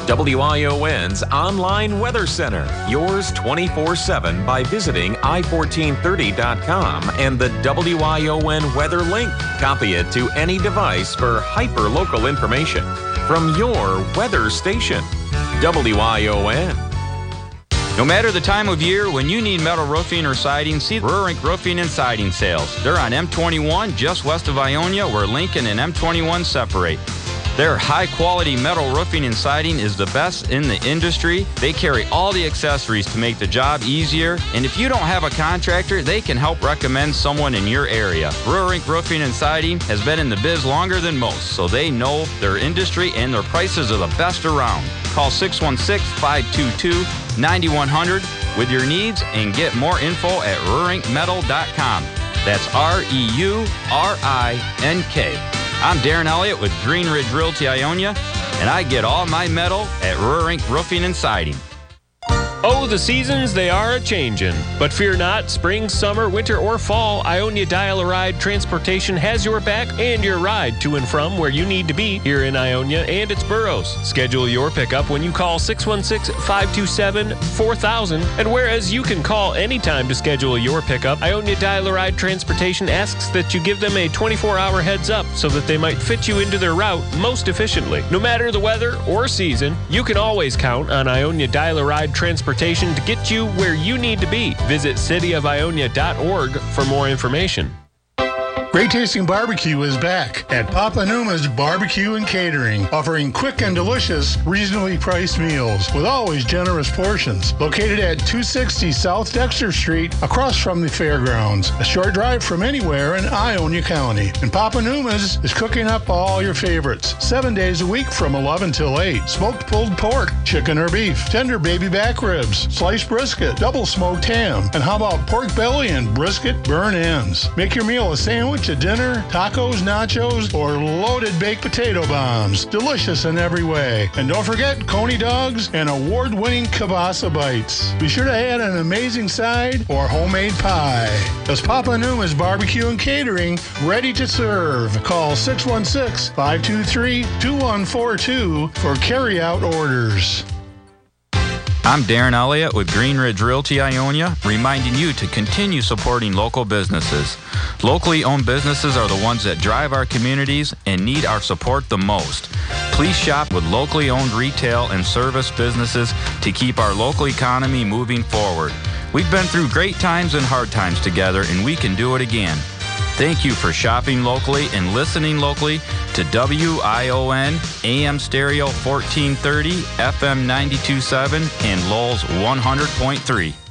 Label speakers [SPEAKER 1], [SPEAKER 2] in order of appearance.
[SPEAKER 1] WION's online weather center, yours 24/7 by visiting i1430.com and the WION weather link. Copy it to any device for hyper-local information from your weather station. WION.
[SPEAKER 2] No matter the time of year, when you need metal roofing or siding, see Rurink Roofing and Siding Sales. They're on M21, just west of Ionia, where Lincoln and M21 separate. Their high-quality metal roofing and siding is the best in the industry. They carry all the accessories to make the job easier. And if you don't have a contractor, they can help recommend someone in your area. Rurink Roofing and Siding has been in the biz longer than most, so they know their industry and their prices are the best around. Call 616-522-9100 with your needs and get more info at rurinkmetal.com. That's REURINK. I'm Darren Elliott with Green Ridge Realty Ionia, and I get all my metal at Rurink Roofing and Siding.
[SPEAKER 3] Oh, the seasons, they are a-changin'. But fear not, spring, summer, winter, or fall, Ionia Dial-A-Ride Transportation has your back and your ride to and from where you need to be here in Ionia and its boroughs. Schedule your pickup when you call 616-527-4000. And whereas you can call anytime to schedule your pickup, Ionia Dial-A-Ride Transportation asks that you give them a 24-hour heads up so that they might fit you into their route most efficiently. No matter the weather or season, you can always count on Ionia Dial-A-Ride Transportation to get you where you need to be. Visit cityofionia.org for more information.
[SPEAKER 4] Great Tasting Barbecue is back at Papa Numa's Barbecue and Catering, offering quick and delicious, reasonably priced meals with always generous portions. Located at 260 South Dexter Street, across from the fairgrounds, a short drive from anywhere in Ionia County. And Papa Numa's is cooking up all your favorites, 7 days a week from 11 till 8. Smoked pulled pork, chicken or beef, tender baby back ribs, sliced brisket, double smoked ham, and how about pork belly and brisket burn ends? Make your meal a sandwich, a dinner, tacos, nachos, or loaded baked potato bombs. Delicious in every way. And don't forget Coney dogs and award-winning kielbasa bites. Be sure to add an amazing side or homemade pie. That's Papa Numa's Barbecue and Catering, ready to serve. Call 616-523-2142 for carry-out orders.
[SPEAKER 2] I'm Darren Elliott with Green Ridge Realty Ionia, reminding you to continue supporting local businesses. Locally owned businesses are the ones that drive our communities and need our support the most. Please shop with locally owned retail and service businesses to keep our local economy moving forward. We've been through great times and hard times together, and we can do it again. Thank you for shopping locally and listening locally to WION, AM Stereo 1430, FM 92.7, and Lowell's 100.3.